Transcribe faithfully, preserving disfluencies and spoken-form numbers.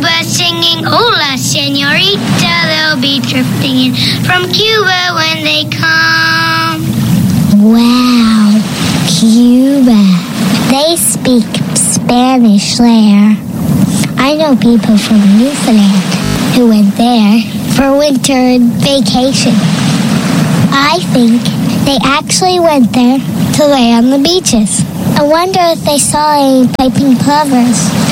Cuba singing Hola, Senorita. They'll be drifting in from Cuba when they come. Wow, Cuba. They speak Spanish there. I know people from Newfoundland who went there for winter vacation. I think they actually went there to lay on the beaches. I wonder if they saw any piping plovers.